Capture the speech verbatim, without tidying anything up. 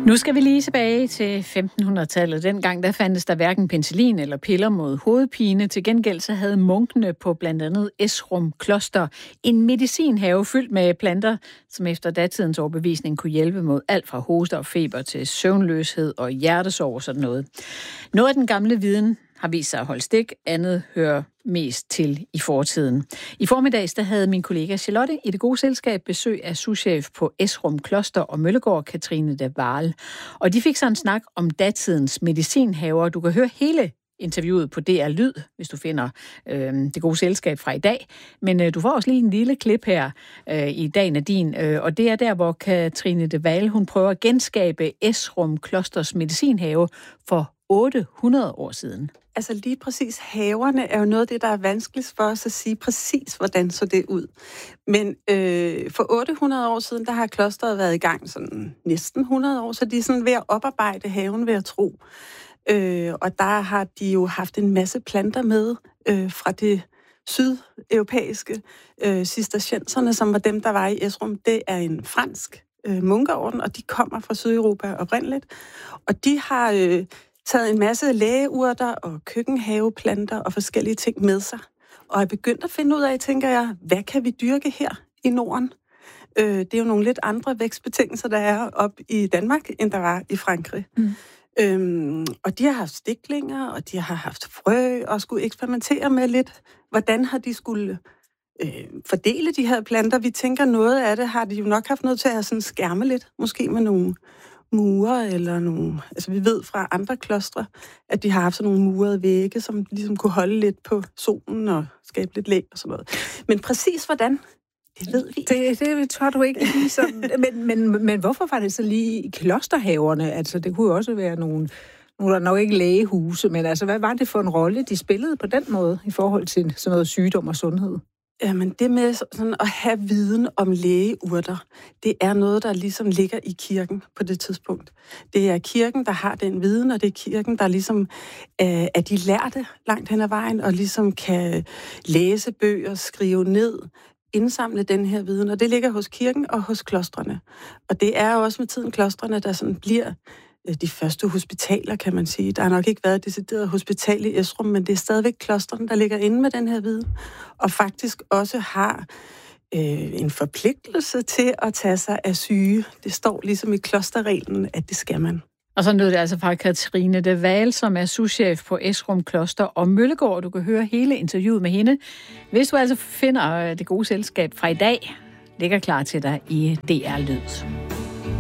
Nu skal vi lige tilbage til femtenhundredetallet. Dengang der fandtes der hverken penicillin eller piller mod hovedpine. Til gengæld så havde munkene på blandt andet Esrum Kloster en medicinhave fyldt med planter, som efter datidens overbevisning kunne hjælpe mod alt fra hoste og feber til søvnløshed og hjertesorg og sådan noget. Noget af den gamle viden har vist sig at holde stik, andet hører mest til i fortiden. I formiddags der havde min kollega Charlotte i Det Gode Selskab besøg af souschef på Esrum Kloster og Møllegård, Katrine de Waal. Og de fik så en snak om datidens medicinhaver. Du kan høre hele interviewet på D R Lyd, hvis du finder øh, Det Gode Selskab fra i dag. Men øh, du får også lige en lille klip her øh, i Dagen af din, øh, og det er der, hvor Katrine de Waal, hun prøver at genskabe Esrum Klosters medicinhave for otte hundrede år siden. Altså lige præcis haverne er jo noget af det, der er vanskeligt for os at sige præcis, hvordan så det ud. Men øh, for otte hundrede år siden, der har klosteret været i gang sådan næsten hundrede år, så de er sådan ved at oparbejde haven, ved at tro. Øh, og der har de jo haft en masse planter med øh, fra det sydeuropæiske øh, cistercienserne, som var dem, der var i Esrum. Det er en fransk øh, munkeorden, og de kommer fra Sydeuropa oprindeligt. Og de har øh, taget en masse lægeurter og køkkenhaveplanter og forskellige ting med sig. Og er begyndt at finde ud af, tænker jeg, hvad kan vi dyrke her i Norden? Øh, det er jo nogle lidt andre vækstbetingelser, der er op i Danmark, end der var i Frankrig. Mm. Øhm, og de har haft stiklinger, og de har haft frø, og skulle eksperimentere med lidt, hvordan har de skulle øh, fordele de her planter. Vi tænker, noget af det har de jo nok haft noget til at sådan skærme lidt, måske med nogle mure eller nogle... Altså vi ved fra andre klostre, at de har haft sådan nogle murede vægge, som ligesom kunne holde lidt på solen og skabe lidt læg og sådan noget. Men præcis hvordan, det ved vi. Det, det tør du ikke ligesom. men, men, men hvorfor var det så lige i klosterhaverne? Altså det kunne jo også være nogle... Nu er der nok ikke lægehuse, men altså hvad var det for en rolle, de spillede på den måde i forhold til sådan noget sygdom og sundhed? Jamen det med sådan at have viden om lægeurter, det er noget, der ligesom ligger i kirken på det tidspunkt. Det er kirken, der har den viden, og det er kirken, der ligesom øh, er de lærte langt hen ad vejen, og ligesom kan læse bøger, skrive ned, indsamle den her viden, og det ligger hos kirken og hos klostrene. Og det er også med tiden klostrene, der sådan bliver de første hospitaler, kan man sige. Der har nok ikke været et decideret hospital i Esrum, men det er stadigvæk klostrene, der ligger inde med den her viden, og faktisk også har øh, en forpligtelse til at tage sig af syge. Det står ligesom i klosterreglen, at det skal man. Og så lød det altså fra Katrine de Waal, som er souschef på Esrum Kloster og Møllegård. Du kan høre hele interviewet med hende. Hvis du altså finder Det Gode Selskab fra i dag, ligger klar til dig i D R Lyd.